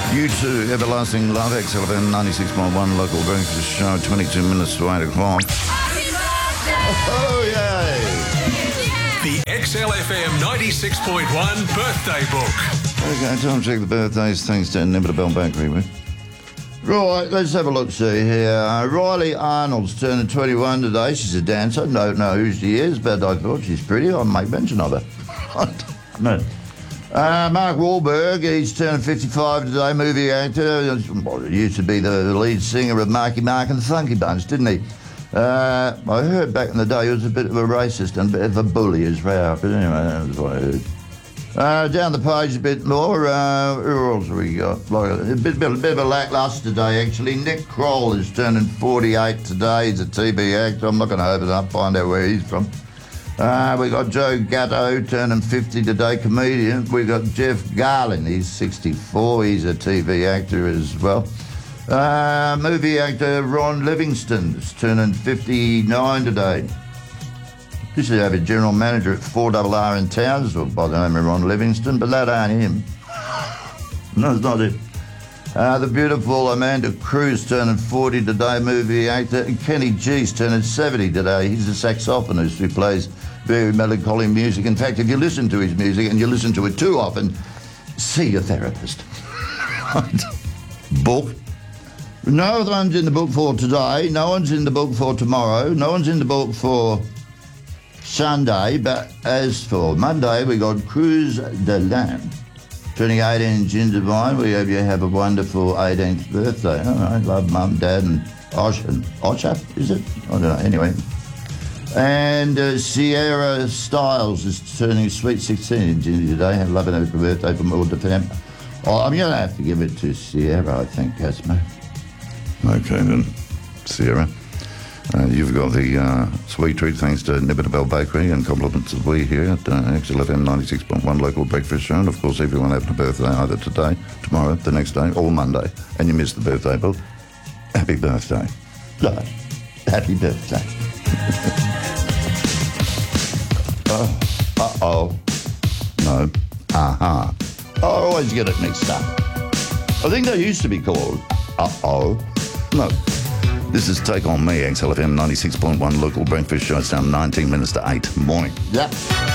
You too, Everlasting Love, XLFM 96.1 local breakfast show, 22 minutes to 8 o'clock. Oh, yay! The XLFM 96.1 birthday book. Okay, time to check the birthdays. Thanks to Nibbler Bell Bakery. Right, let's have a look, see here. Riley Arnold's turning 21 today. She's a dancer. Don't know who she is, but I thought she's pretty. I'll make mention of her. No. Mark Wahlberg, he's turning 55 today, movie actor. He used to be the lead singer of Marky Mark and the Funky Bunch, didn't he? I heard back in the day he was a bit of a racist and a bit of a bully as well, but anyway, that was what I heard. Down the page a bit more, who else have we got? Like a bit of a lacklustre day, actually. Nick Kroll is turning 48 today. He's a TV actor. I'm not going to open it up, find out where he's from. We got Joe Gatto turning 50 today, comedian. We got Jeff Garlin, he's 64. He's a TV actor as well. Movie actor Ron Livingston is turning 59 today. Used to have a general manager at 4RR in Townsville by the name of Ron Livingston, but that ain't him. No, it's not it. The beautiful Amanda Cruz turning 40 today, movie actor. Kenny G's turning 70 today. He's a saxophonist who plays very melancholy music. In fact, if you listen to his music and you listen to it too often, see a therapist. Book. No one's in the book for today. No one's in the book for tomorrow. No one's in the book for Sunday. But as for Monday, we got Cruz de Lamb turning 18 in Gingervine. We hope you have a wonderful 18th birthday. All right, love Mum, Dad, and Osha, is it? I don't know. Anyway. And Sierra Styles is turning sweet 16 in Ginger today. Love and happy birthday from all the family. Oh, I'm going to have to give it to Sierra, I think, Casmo. Okay, then, Sierra. You've got the sweet treat thanks to Nibbler Bell Bakery and compliments of we here at XLFM 96.1 local breakfast show. And, of course, everyone having a birthday either today, tomorrow, the next day, or Monday. And you missed the birthday book. Happy birthday. No, happy birthday. Uh-oh. No. Uh-huh. I always get it mixed up. I think they used to be called uh-oh. No. This is Take On Me, XLFM 96.1 local breakfast show. It's now 19 minutes to 8. Morning. Yep.